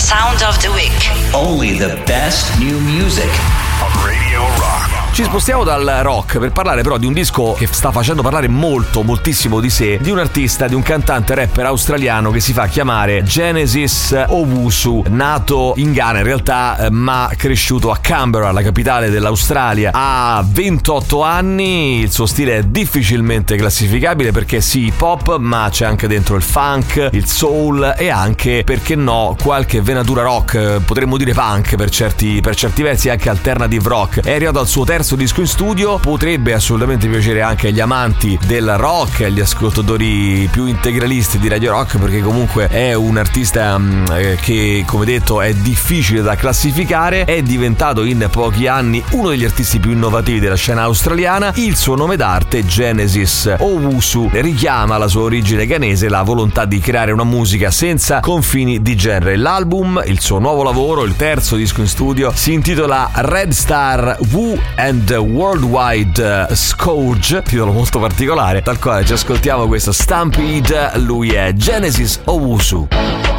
Sound of the Week. Only the best new music on Radio Rock. Ci spostiamo dal rock per parlare però di un disco che sta facendo parlare moltissimo di sé, di un artista, di un cantante rapper australiano che si fa chiamare Genesis Owusu, nato in Ghana in realtà ma cresciuto a Canberra, la capitale dell'Australia. Ha 28 anni, il suo stile è difficilmente classificabile perché sì hip hop, ma c'è anche dentro il funk, il soul e anche, perché no, qualche venatura rock, potremmo dire punk per certi versi, anche alternative rock. È arrivato al suo terzo disco in studio, potrebbe assolutamente piacere anche agli amanti del rock e agli ascoltatori più integralisti di Radio Rock, perché comunque è un artista che, come detto, è difficile da classificare. È diventato in pochi anni uno degli artisti più innovativi della scena australiana. Il suo nome d'arte, Genesis Owusu, richiama la sua origine ghanese, la volontà di creare una musica senza confini di genere. L'album, il suo nuovo lavoro, il terzo disco in studio, si intitola Red Star Woo and Worldwide Scourge, titolo molto particolare, dal quale ci ascoltiamo questo Stampede. Lui è Genesis Owusu.